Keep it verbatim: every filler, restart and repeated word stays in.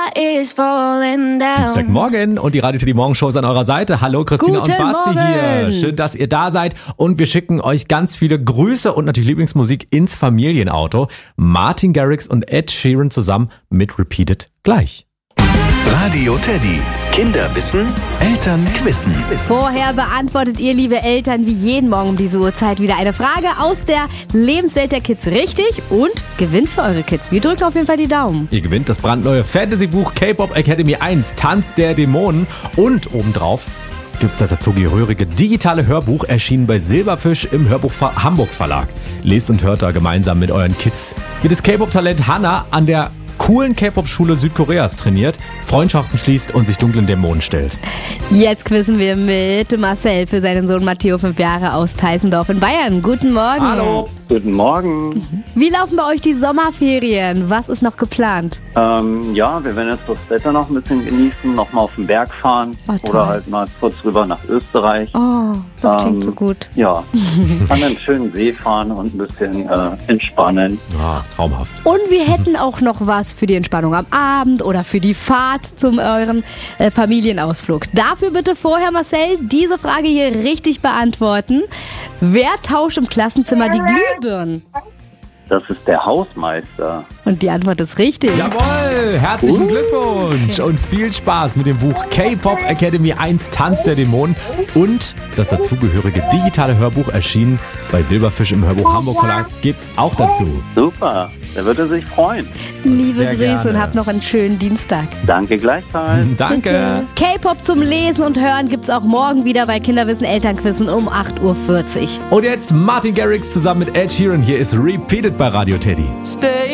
is falling down. Dienstagmorgen und die Radio Teddy Morgenshow ist an eurer Seite. Hallo Christina Guten und Basti Morgen. hier. Schön, dass ihr da seid und wir schicken euch ganz viele Grüße und natürlich Lieblingsmusik ins Familienauto. Martin Garrix und Ed Sheeran zusammen mit Repeated gleich. Radio Teddy. Kinder wissen, Eltern quissen. Vorher beantwortet ihr, liebe Eltern, wie jeden Morgen um diese Uhrzeit wieder eine Frage aus der Lebenswelt der Kids richtig und gewinnt für eure Kids. Wir drücken auf jeden Fall die Daumen. Ihr gewinnt das brandneue Fantasy-Buch K-Pop Academy eins, Tanz der Dämonen und obendrauf gibt's das dazugehörige digitale Hörbuch, erschienen bei Silberfisch im Hörbuch Hamburg Verlag. Lest und hört da gemeinsam mit euren Kids, wie das K-Pop-Talent Hannah an der coolen K-Pop-Schule Südkoreas trainiert, Freundschaften schließt und sich dunklen Dämonen stellt. Jetzt quizzen wir mit Marcel für seinen Sohn Matteo, fünf Jahre, aus Teisendorf in Bayern. Guten Morgen. Hallo. Guten Morgen. Wie laufen bei euch die Sommerferien? Was ist noch geplant? Ähm, ja, wir werden jetzt das Wetter noch ein bisschen genießen, noch mal auf den Berg fahren Oh, toll. oder halt mal kurz rüber nach Österreich. Oh, das klingt Ähm, so gut. Ja, an einen schönen See fahren und ein bisschen äh, entspannen. Ja, traumhaft. Und wir hätten auch noch was für die Entspannung am Abend oder für die Fahrt zum euren äh, Familienausflug. Dafür bitte vorher, Marcel, diese Frage hier richtig beantworten. Wer tauscht im Klassenzimmer die Glühbirnen? Das ist der Hausmeister. Und die Antwort ist richtig. Jawohl, herzlichen Glückwunsch und viel Spaß mit dem Buch K-Pop Academy eins, Tanz der Dämonen und das dazugehörige digitale Hörbuch, erschienen bei Silberfisch im Hörbuch Hamburg Verlag, gibt's auch dazu. Super, da wird er sich freuen. Liebe Sehr Grüße gerne. und habt noch einen schönen Dienstag. Danke gleichfalls. Danke. K-Pop zum Lesen und Hören gibt's auch morgen wieder bei Kinderwissen Elternquissen um acht Uhr vierzig. Und jetzt Martin Garrix zusammen mit Ed Sheeran. Hier ist Repeated bei Radio Teddy.